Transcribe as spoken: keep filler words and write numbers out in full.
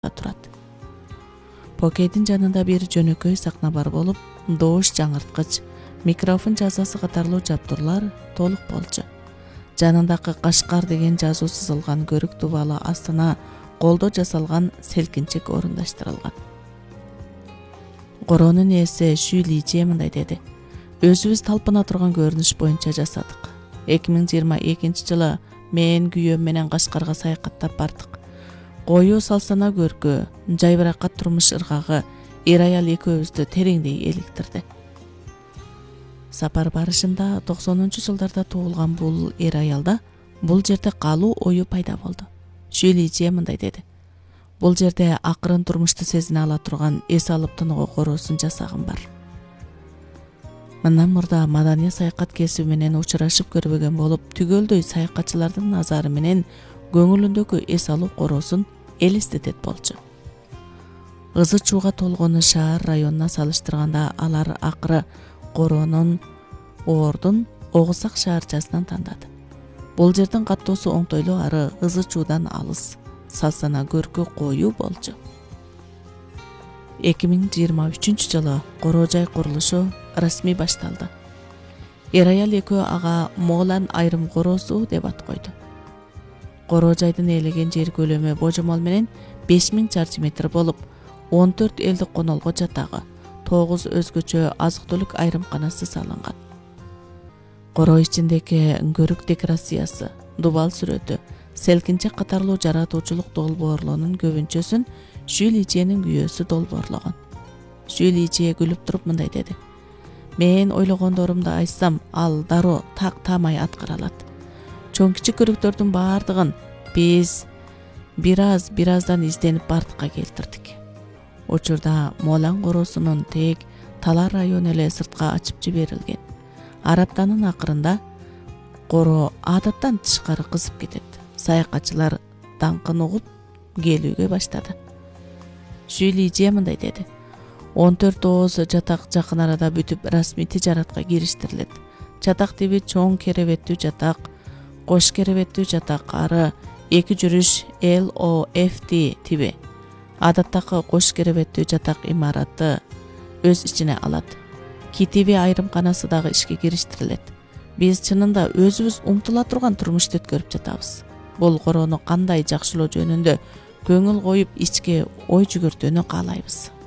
турат. Покейдин жанында бир жөнөкөй сакна бар болуп, добуш жаңырткыч, микрофон жазасы катарлуу жабдуулар толук болчу. Жанындагы Кашкар деген жазуу сызылган көрүк дубалы астына колдо жасалган селкинчек орундаштырылган. Коронун ээси Шүй Лижие мындай деди: "Өзүбүз талпына турган көрүнүш боюнча жасадык. эки миң жыйырма экинчи жылы мен күйөөм менен Кашкарга саякаттап бардык. Коюу салсана көркү, жайбыракат турмуш ыргагы эр аял экөөбүздү тереңдей эликтирди." Сапар барышында токсонунчу жылдарда туулган бул эр аялда бул жерде калуу ою пайда болду. Шүй Лижие мындай деди: "Бул жерде акырын турмушту сезине ала турган эс алып тыныгуу короосун жасагым бар." Мындан мурда маданий саякат кесиби менен учурашып көрбөгөн болуп, түгөлдөй саякатчылардын назары менен көңүлүндөгү эс алуу короосун элестетет болчу. Ызы чууга толгон шаар районуна салыштырганда алар акыры коронун Оордун Огусак шаарчасынан тандады. Бул жердин каттоосу оңтойлуу ары ызы чуудан алыс, салсана көркү коюу болчу. эки миң жыйырма үчүнчү жылы короо жай курулушу расмий башталды. Эр аял экөө ага Моолан айрым короосу деп ат койду. Короо жайдын ээлеген жер көлөмү божомол менен беш миң чарчы метр болуп, он төрт элдик конолго жатагы, тогуз өзгөчө азык-түлүк айрымканасы салынган. Короо ичиндеги көрүк декорациясы, дубал сүрөтү, селкинчек катарлуу жаратуучулук долбоорлорунун көбүнчөсүн Шүй Лижиенин күйөөсү долбоорлогон. Шүй Лижие күлүп туруп мындай деди: "Мен ойлогондорумду айтсам, ал дароо так таамай аткара алат. Чоң кичик көрүктөрдүн баардыгын биз бир аз бир аздан изденип бардыкка келтирдик." Учурда Моолан короосунун тег Талар району эле сыртка ачып жиберилген. Араптанын акырында короо адаттан тышкары кызып кетет. Саякатчылар даңкын угуп келүүгө баштады. Шүй Лижие мындай деди: он төрт ооз жатак жакын арада бүтүп расмий тижаратка кириштирилет. Жатак тиби чоң керебеттүү жатак, кош керебеттүү жатак, ары эки жүрүш Л О Ф Т тиби. Адаттагы кош керебеттүү жатак имараты өз ичине алат. Китиби айрымканасы дагы ишке кириштирилет. Биз чынында өзүбүз умтула турган турмушту өткөрүп жатабыз. Бул короону кандай жакшылоо жөнүндө көңүл коюп ичке ой жүгүртүүнү каалайбыз.